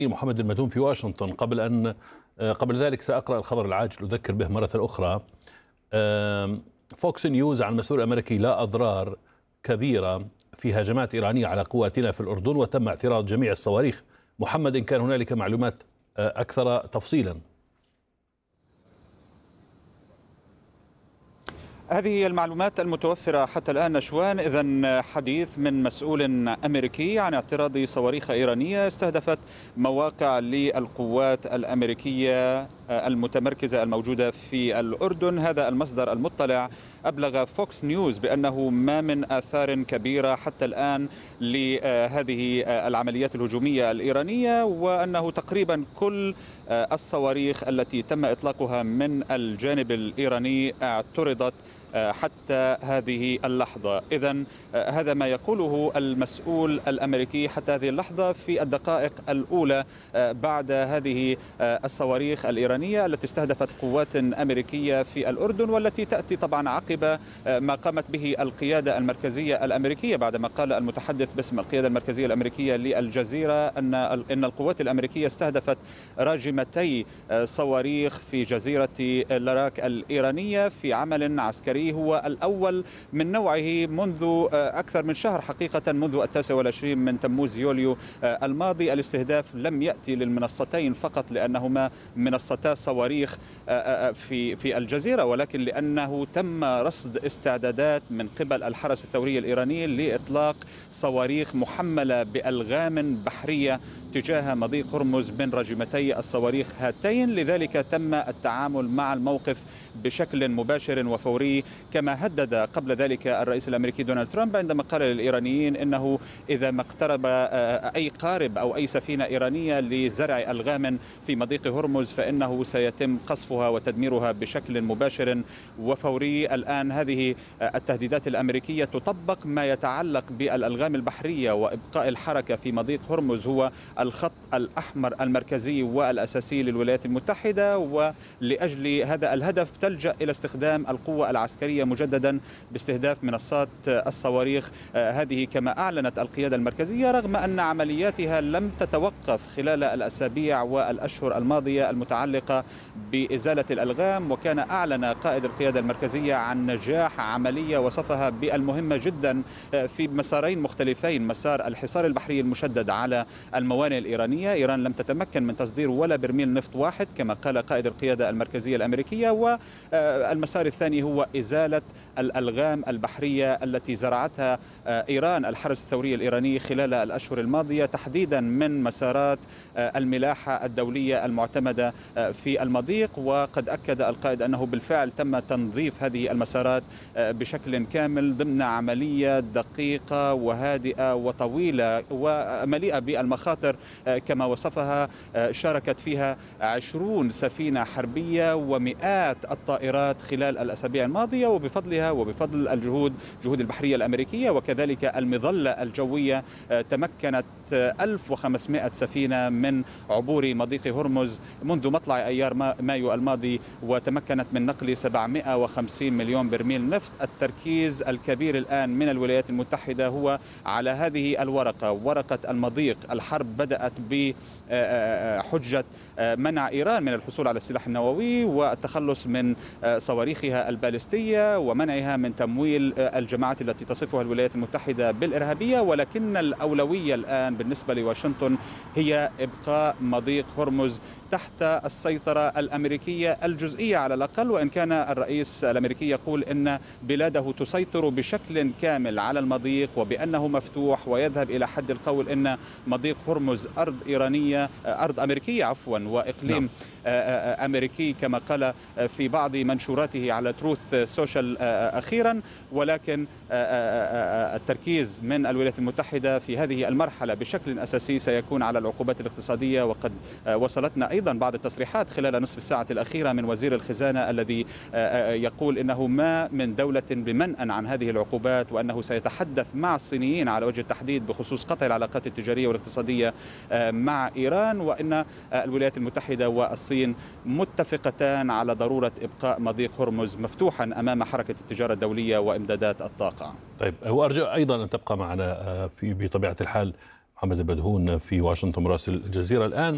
محمد المدون في واشنطن. قبل ذلك سأقرأ الخبر العاجل أذكر به مرة أخرى. فوكس نيوز عن المسؤول الأمريكي: لا أضرار كبيرة في هجمات إيرانية على قواتنا في الأردن وتم اعتراض جميع الصواريخ. محمد، إن كان هنالك معلومات أكثر تفصيلا. هذه هي المعلومات المتوفرة حتى الآن نشوان. إذن حديث من مسؤول أمريكي عن اعتراض صواريخ إيرانية استهدفت مواقع للقوات الأمريكية المتمركزة الموجودة في الأردن. هذا المصدر المطلع أبلغ فوكس نيوز بأنه ما من آثار كبيرة حتى الآن لهذه العمليات الهجومية الإيرانية، وأنه تقريبا كل الصواريخ التي تم إطلاقها من الجانب الإيراني اعترضت حتى هذه اللحظة. إذن هذا ما يقوله المسؤول الأمريكي حتى هذه اللحظة في الدقائق الأولى بعد هذه الصواريخ الإيرانية التي استهدفت قوات أمريكية في الأردن، والتي تأتي طبعا عقب ما قامت به القيادة المركزية الأمريكية بعدما قال المتحدث باسم القيادة المركزية الأمريكية للجزيرة أن القوات الأمريكية استهدفت راجمتي صواريخ في جزيرة لاراك الإيرانية في عمل عسكري هو الأول من نوعه منذ أكثر من شهر حقيقة، منذ 29 من تموز يوليو الماضي. الاستهداف لم يأتي للمنصتين فقط لأنهما منصتا صواريخ في الجزيرة، ولكن لأنه تم رصد استعدادات من قبل الحرس الثوري الإيراني لإطلاق صواريخ محملة بألغام بحرية تجاه مضيق هرمز من راجمتي الصواريخ هاتين. لذلك تم التعامل مع الموقف بشكل مباشر وفوري، كما هدد قبل ذلك الرئيس الأمريكي دونالد ترامب عندما قال للإيرانيين إنه إذا ما اقترب أي قارب أو أي سفينة إيرانية لزرع ألغام في مضيق هرمز فإنه سيتم قصفها وتدميرها بشكل مباشر وفوري. الآن هذه التهديدات الأمريكية تطبق. ما يتعلق بالألغام البحرية وإبقاء الحركة في مضيق هرمز هو الخط الأحمر المركزي والأساسي للولايات المتحدة، ولأجل هذا الهدف تلجأ إلى استخدام القوة العسكرية مجددا باستهداف منصات الصواريخ هذه، كما أعلنت القيادة المركزية، رغم أن عملياتها لم تتوقف خلال الأسابيع والأشهر الماضية المتعلقة بإزالة الألغام. وكان أعلن قائد القيادة المركزية عن نجاح عملية وصفها بالمهمة جدا في مسارين مختلفين: مسار الحصار البحري المشدد على الموانئ الإيرانية، إيران لم تتمكن من تصدير ولا برميل نفط واحد كما قال قائد القيادة المركزية الأمريكية، والمسار الثاني هو إزالة الألغام البحرية التي زرعتها إيران، الحرس الثوري الإيراني خلال الأشهر الماضية، تحديدا من مسارات الملاحة الدولية المعتمدة في المضيق. وقد أكد القائد أنه بالفعل تم تنظيف هذه المسارات بشكل كامل ضمن عملية دقيقة وهادئة وطويلة ومليئة بالمخاطر كما وصفها. شاركت فيها 20 سفينة حربية ومئات الطائرات خلال الأسابيع الماضية، وبفضلها وبفضل جهود البحرية الأمريكية وكذلك المظلة الجوية تمكنت 1500 سفينة من عبور مضيق هرمز منذ مطلع أيار مايو الماضي، وتمكنت من نقل 750 مليون برميل نفط. التركيز الكبير الآن من الولايات المتحدة هو على هذه الورقة، ورقة المضيق. الحرب بدأت بحجة منع إيران من الحصول على السلاح النووي والتخلص من صواريخها البالستية ومنعها من تمويل الجماعات التي تصفها الولايات المتحدة بالإرهابية، ولكن الأولوية الآن بالنسبة لواشنطن هي إبقاء مضيق هرمز تحت السيطرة الأمريكية الجزئية على الأقل، وإن كان الرئيس الأمريكي يقول إن بلاده تسيطر بشكل كامل على المضيق وبأنه مفتوح، ويذهب إلى حد القول إن مضيق هرمز أرض أمريكية وإقليم أمريكي كما قال في بعض منشوراته على تروث سوشيال أخيرا. ولكن التركيز من الولايات المتحدة في هذه المرحلة بشكل أساسي سيكون على العقوبات الاقتصادية، وقد وصلتنا أيضا بعض التصريحات خلال نصف الساعة الأخيرة من وزير الخزانة الذي يقول إنه ما من دولة بمنأى عن هذه العقوبات، وأنه سيتحدث مع الصينيين على وجه التحديد بخصوص قطع العلاقات التجارية والاقتصادية مع إيران، وإن الولايات المتحدة والصين متفقتان على ضرورة إبقاء مضيق هرمز مفتوحا أمام حركة التجارة الدولية وإمدادات الطاقة. طيب، وأرجو أيضا أن تبقى معنا بطبيعة الحال محمد المدهون في واشنطن مراسل الجزيرة الآن.